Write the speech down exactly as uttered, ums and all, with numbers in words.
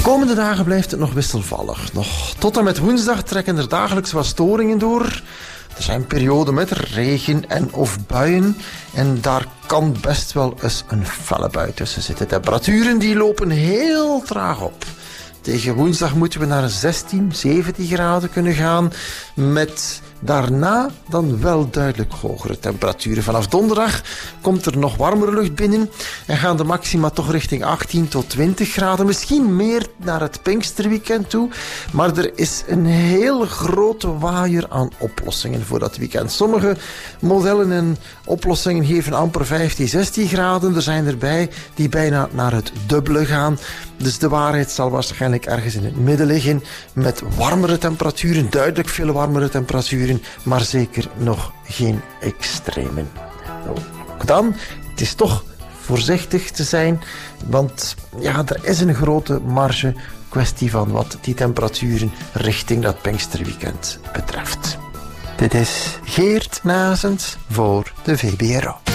komende dagen blijft het nog wisselvallig. Nog tot en met woensdag trekken er dagelijks wat storingen door. Er zijn perioden met regen en of buien. En daar kan best wel eens een felle bui tussen zitten. Temperaturen die lopen heel traag op. Tegen woensdag moeten we naar zestien, zeventien graden kunnen gaan. Met daarna dan wel duidelijk hogere temperaturen. Vanaf donderdag komt er nog warmere lucht binnen. En gaan de maxima toch richting achttien tot twintig graden. Misschien meer naar het Pinksterweekend toe. Maar er is een heel grote waaier aan oplossingen voor dat weekend. Sommige modellen en oplossingen geven amper vijftien, zestien graden. Er zijn erbij die bijna naar het dubbele gaan. Dus de waarheid zal waarschijnlijk ergens in het midden liggen. Met warmere temperaturen, duidelijk veel warmere temperaturen. Maar zeker nog geen extremen. Ook dan, het is toch voorzichtig te zijn. Want ja, er is een grote marge. Kwestie van wat die temperaturen richting dat Pinksterweekend betreft. Dit is Geert Nazens voor de V B R O.